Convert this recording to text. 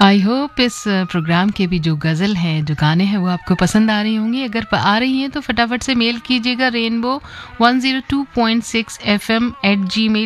I hope इस programme के भी जो गज़ल हैं, जो गाने हैं वो आपको पसंद आ रही होंगी। अगर आ रही हैं तो फटाफट से मेल कीजिएगा rainbow102.6fm@gmail